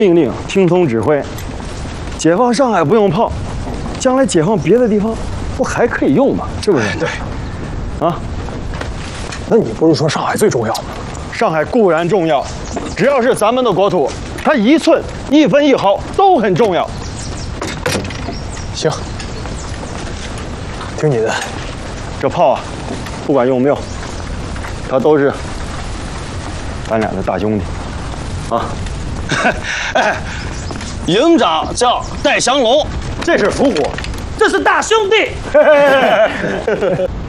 命令，听从指挥。解放上海不用炮，将来解放别的地方，不还可以用吗？是不是？ 对。 啊， 那你不是说上海最重要吗？ 上海固然重要，只要是咱们的国土，它一寸、一分、一毫都很重要。 行，听你的。 这炮啊，不管用不用，它都是咱俩的大兄弟，啊！ 哎，营长叫戴祥龙， 这是伏虎， 这是大兄弟。